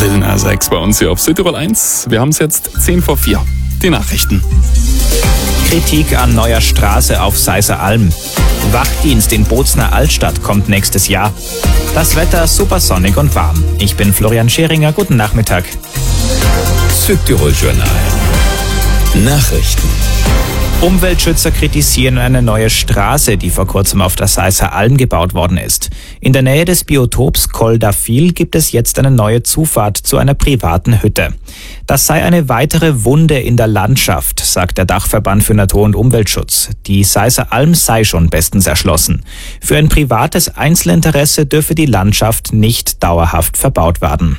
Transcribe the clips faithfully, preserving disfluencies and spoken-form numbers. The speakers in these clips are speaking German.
Lil Nas X bei uns hier auf Südtirol eins. Wir haben es jetzt zehn vor vier. Die Nachrichten. Kritik an neuer Straße auf Seißer Alm. Wachdienst in Bozner Altstadt kommt nächstes Jahr. Das Wetter super sonnig und warm. Ich bin Florian Scheringer. Guten Nachmittag. Südtirol Journal. Nachrichten. Umweltschützer kritisieren eine neue Straße, die vor kurzem auf der Seißer Alm gebaut worden ist. In der Nähe des Biotops Col d'Afil gibt es jetzt eine neue Zufahrt zu einer privaten Hütte. Das sei eine weitere Wunde in der Landschaft, sagt der Dachverband für Natur- und Umweltschutz. Die Seißer Alm sei schon bestens erschlossen. Für ein privates Einzelinteresse dürfe die Landschaft nicht dauerhaft verbaut werden.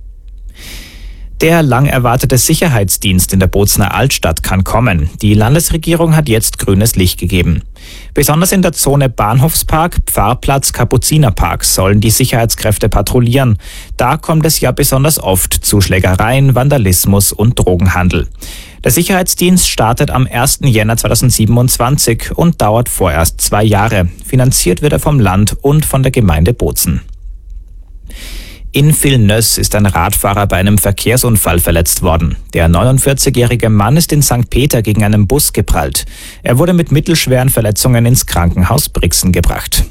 Der lang erwartete Sicherheitsdienst in der Bozner Altstadt kann kommen. Die Landesregierung hat jetzt grünes Licht gegeben. Besonders in der Zone Bahnhofspark, Pfarrplatz, Kapuzinerpark sollen die Sicherheitskräfte patrouillieren. Da kommt es ja besonders oft zu Schlägereien, Vandalismus und Drogenhandel. Der Sicherheitsdienst startet am ersten Jänner zweitausendsiebenundzwanzig und dauert vorerst zwei Jahre. Finanziert wird er vom Land und von der Gemeinde Bozen. In Villeneuve ist ein Radfahrer bei einem Verkehrsunfall verletzt worden. Der neunundvierzigjährige Mann ist in Sankt Peter gegen einen Bus geprallt. Er wurde mit mittelschweren Verletzungen ins Krankenhaus Brixen gebracht.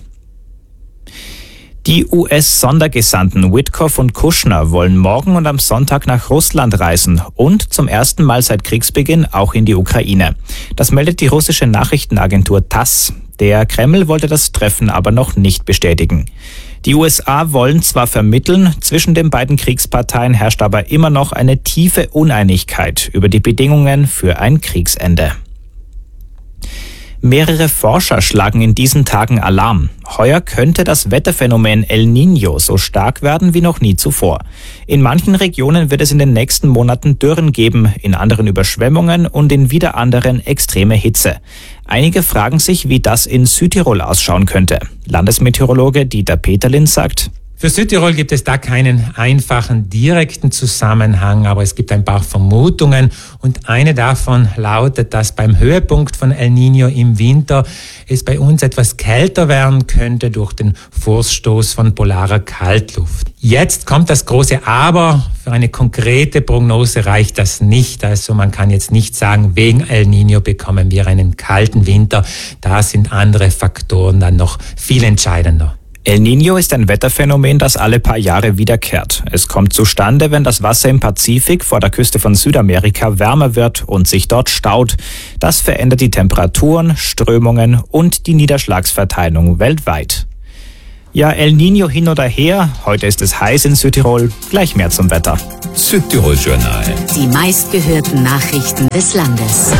Die U S-Sondergesandten Witkoff und Kushner wollen morgen und am Sonntag nach Russland reisen und zum ersten Mal seit Kriegsbeginn auch in die Ukraine. Das meldet die russische Nachrichtenagentur TASS. Der Kreml wollte das Treffen aber noch nicht bestätigen. Die U S A wollen zwar vermitteln, zwischen den beiden Kriegsparteien herrscht aber immer noch eine tiefe Uneinigkeit über die Bedingungen für ein Kriegsende. Mehrere Forscher schlagen in diesen Tagen Alarm. Heuer könnte das Wetterphänomen El Niño so stark werden wie noch nie zuvor. In manchen Regionen wird es in den nächsten Monaten Dürren geben, in anderen Überschwemmungen und in wieder anderen extreme Hitze. Einige fragen sich, wie das in Südtirol ausschauen könnte. Landesmeteorologe Dieter Peterlin sagt: Für Südtirol gibt es da keinen einfachen, direkten Zusammenhang, aber es gibt ein paar Vermutungen und eine davon lautet, dass beim Höhepunkt von El Niño im Winter es bei uns etwas kälter werden könnte durch den Vorstoß von polarer Kaltluft. Jetzt kommt das große Aber. Für eine konkrete Prognose reicht das nicht. Also man kann jetzt nicht sagen, wegen El Niño bekommen wir einen kalten Winter. Da sind andere Faktoren dann noch viel entscheidender. El Niño ist ein Wetterphänomen, das alle paar Jahre wiederkehrt. Es kommt zustande, wenn das Wasser im Pazifik vor der Küste von Südamerika wärmer wird und sich dort staut. Das verändert die Temperaturen, Strömungen und die Niederschlagsverteilung weltweit. Ja, El Niño hin oder her, heute ist es heiß in Südtirol, gleich mehr zum Wetter. Südtirol Journal. Die meistgehörten Nachrichten des Landes.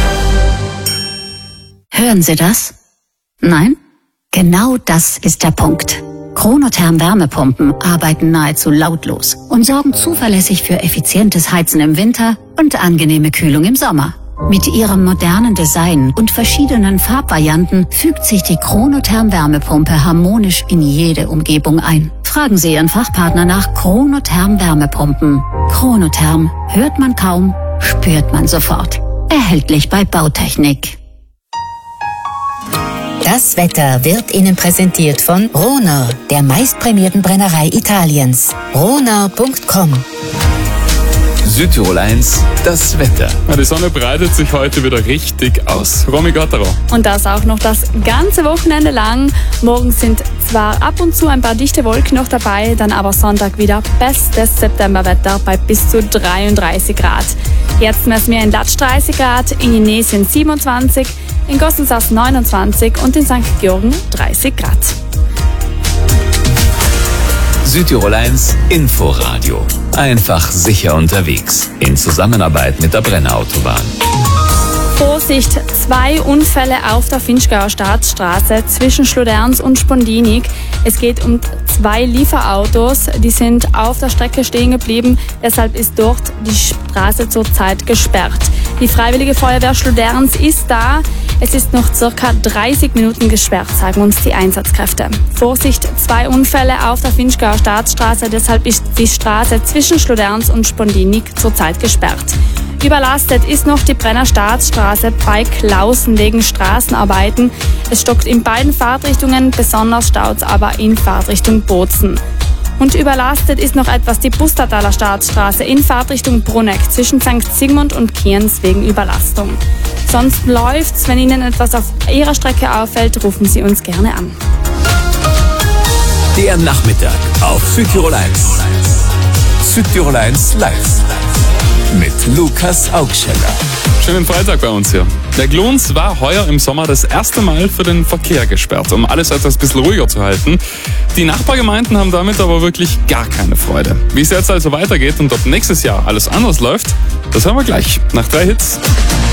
Hören Sie das? Nein? Genau das ist der Punkt. Chronotherm Wärmepumpen arbeiten nahezu lautlos und sorgen zuverlässig für effizientes Heizen im Winter und angenehme Kühlung im Sommer. Mit ihrem modernen Design und verschiedenen Farbvarianten fügt sich die Chronotherm Wärmepumpe harmonisch in jede Umgebung ein. Fragen Sie Ihren Fachpartner nach Chronotherm Wärmepumpen. Chronotherm hört man kaum, spürt man sofort. Erhältlich bei Bautechnik. Das Wetter wird Ihnen präsentiert von Ronor, der meistprämierten Brennerei Italiens. ronor punkt com. Südtirol eins, das Wetter. Ja, die Sonne breitet sich heute wieder richtig aus. Romy Gotterow. Und das auch noch das ganze Wochenende lang. Morgen sind zwar ab und zu ein paar dichte Wolken noch dabei, dann aber Sonntag wieder bestes Septemberwetter bei bis zu dreiunddreißig Grad. Jetzt messen wir in Latsch dreißig Grad, in Inesien siebenundzwanzig, in Gossensas neunundzwanzig und in Sankt Georgen dreißig Grad. Südtirol eins Inforadio. Einfach sicher unterwegs. In Zusammenarbeit mit der Brenner Autobahn. Vorsicht, zwei Unfälle auf der Finchgauer Staatsstraße zwischen Schloderns und Spondinik. Es geht um zwei Lieferautos, die sind auf der Strecke stehen geblieben. Deshalb ist dort die Straße zurzeit gesperrt. Die Freiwillige Feuerwehr Schloderns ist da. Es ist noch circa dreißig Minuten gesperrt, sagen uns die Einsatzkräfte. Vorsicht, zwei Unfälle auf der Finchgauer Staatsstraße. Deshalb ist die Straße zwischen Schloderns und Spondinik zurzeit gesperrt. Überlastet ist noch die Brenner Staatsstraße bei Klausen wegen Straßenarbeiten. Es stockt in beiden Fahrtrichtungen, besonders staut aber in Fahrtrichtung Bozen. Und überlastet ist noch etwas die Pustertaler Staatsstraße in Fahrtrichtung Bruneck zwischen Sankt Sigmund und Kienz wegen Überlastung. Sonst läuft's. Wenn Ihnen etwas auf Ihrer Strecke auffällt, rufen Sie uns gerne an. Der Nachmittag auf Südtirol eins. Südtirol eins live mit Lukas Augscheller. Schönen Freitag bei uns hier. Der Glons war heuer im Sommer das erste Mal für den Verkehr gesperrt, um alles etwas ein bisschen ruhiger zu halten. Die Nachbargemeinden haben damit aber wirklich gar keine Freude. Wie es jetzt also weitergeht und ob nächstes Jahr alles anders läuft, das hören wir gleich nach drei Hits.